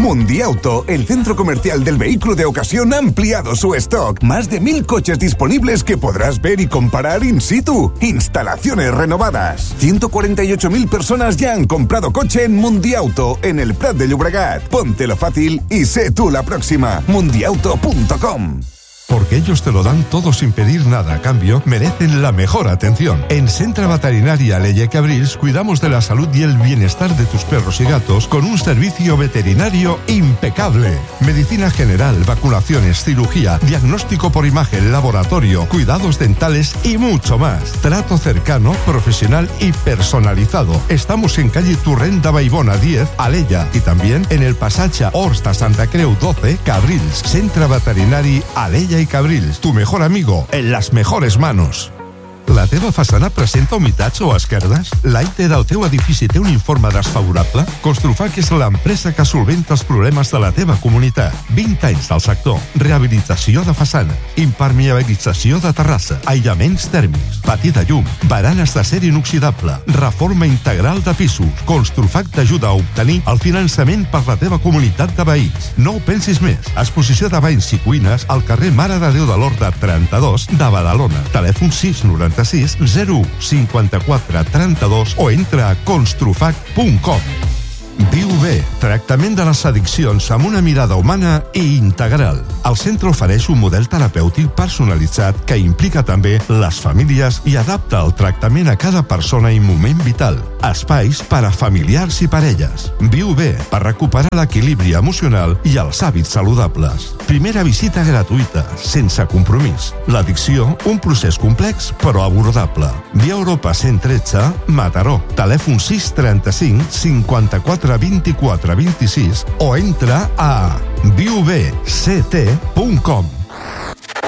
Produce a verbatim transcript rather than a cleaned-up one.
Mundiauto, el centro comercial del vehículo de ocasión, ha ampliado su stock. Más de mil coches disponibles que podrás ver y comparar in situ. Instalaciones renovadas. ciento cuarenta y ocho mil personas ya han comprado coche en Mundiauto, en el Prat de Llobregat. Póntelo fácil y sé tú la próxima. mundiauto punto com. Porque ellos te lo dan todo sin pedir nada a cambio, merecen la mejor atención. En Centra Veterinaria Alella y Cabrils cuidamos de la salud y el bienestar de tus perros y gatos con un servicio veterinario impecable. Medicina general, vacunaciones, cirugía, diagnóstico por imagen, laboratorio, cuidados dentales y mucho más. Trato cercano, profesional y personalizado. Estamos en calle Turrenda Baibona diez, Alella, y también en el Passatge Horta Santa Creu doce, Cabrils. Centra Veterinari Alella i Cabrils, tu mejor amigo, en las mejores manos. La teva façana presenta humitats o esquerdes? L'Aite del teu edifici té un informe desfavorable? Construfac és l'empresa que solventa els problemes de la teva comunitat. vint anys del sector. Rehabilitació de façana, impermeabilització de terrassa, aïllaments tèrmics, patí de llum, baranes d'acer inoxidable, reforma integral de pisos. Construfac t'ajuda a obtenir el finançament per la teva comunitat de veïns. No ho pensis més. Exposició de banys i cuines al carrer Mare de Déu de l'Horta trenta-dos de Badalona. Telèfon sis noranta sis zero u cinquanta-quatre trenta-dos o entra a construfac punt com. Viu bé, tractament de les addiccions amb una mirada humana i integral. El centre ofereix un model terapèutic personalitzat que implica també les famílies i adapta el tractament a cada persona i moment vital. Espais per a familiars i parelles. Viu bé per recuperar l'equilibri emocional i els hàbits saludables. Primera visita gratuïta, sense compromís. L'addicció, un procés complex però abordable. Via Europa cent tretze, Mataró. Telèfon sis trenta-cinc cinquanta-quatre vint-i-quatre vint-i-sis o entra a viu bé c t punt com.